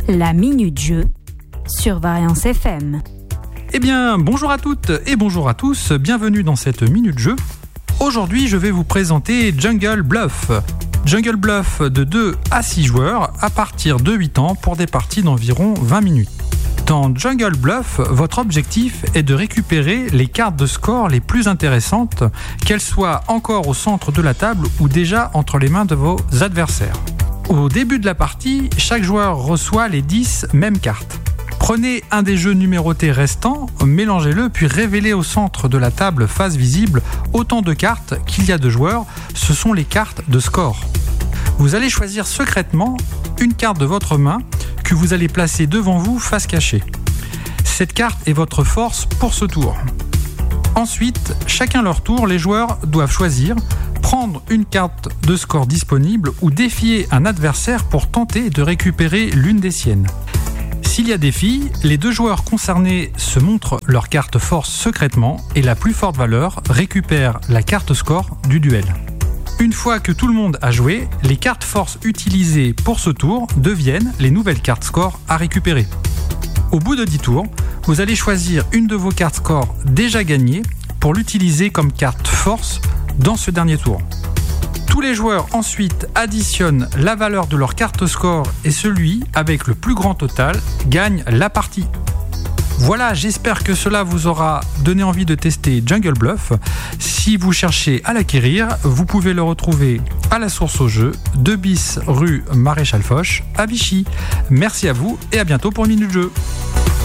La Minute Jeu sur Variance FM. Eh bien, bonjour à toutes et bonjour à tous, bienvenue dans cette Minute Jeu. Aujourd'hui, je vais vous présenter Jungle Bluff. Jungle Bluff de 2 à 6 joueurs à partir de 8 ans pour des parties d'environ 20 minutes. Dans Jungle Bluff, votre objectif est de récupérer les cartes de score les plus intéressantes, qu'elles soient encore au centre de la table ou déjà entre les mains de vos adversaires. Au début de la partie, chaque joueur reçoit les 10 mêmes cartes. Prenez un des jeux numérotés restants, mélangez-le puis révélez au centre de la table face visible autant de cartes qu'il y a de joueurs, ce sont les cartes de score. Vous allez choisir secrètement une carte de votre main que vous allez placer devant vous face cachée. Cette carte est votre force pour ce tour. Ensuite, chacun leur tour, les joueurs doivent choisir, prendre une carte de score disponible ou défier un adversaire pour tenter de récupérer l'une des siennes. S'il y a défi, les deux joueurs concernés se montrent leur carte force secrètement et la plus forte valeur récupère la carte score du duel. Une fois que tout le monde a joué, les cartes force utilisées pour ce tour deviennent les nouvelles cartes score à récupérer. Au bout de 10 tours, vous allez choisir une de vos cartes score déjà gagnées pour l'utiliser comme carte force dans ce dernier tour. Tous les joueurs ensuite additionnent la valeur de leur carte score et celui avec le plus grand total gagne la partie. Voilà, j'espère que cela vous aura donné envie de tester Jungle Bluff. Si vous cherchez à l'acquérir, vous pouvez le retrouver à la source au jeu, 2 bis rue Maréchal Foch à Vichy. Merci à vous et à bientôt pour une minute jeu.